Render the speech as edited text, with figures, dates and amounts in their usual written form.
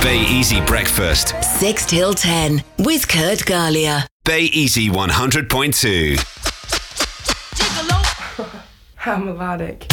Bay Easy Breakfast. 6 till 10 with Kurt Galia. Bay Easy 100.2. How melodic.